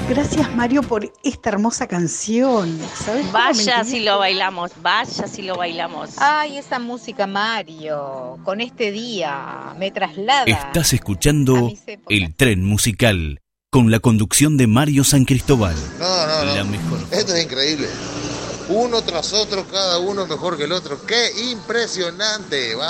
Gracias, Mario, por esta hermosa canción. ¿Sabes cómo me Vaya si lo entendiste? bailamos, vaya si lo bailamos. Ay, esa música, Mario, con este día me traslada Estás a escuchando mis épocas. El Tren Musical con la conducción de Mario San Cristóbal. La No. mejor. Esto es increíble. Uno tras otro, cada uno mejor que el otro. ¡Qué impresionante!